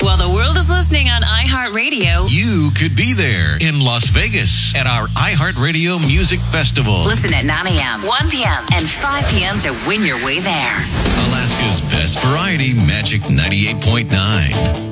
While the world is listening on iHeartRadio, You could be there in Las Vegas at our iHeartRadio Music Festival. listen at 9 a.m., 1 p.m., and 5 p.m. to win your way there. Alaska's best variety, Magic 98.9.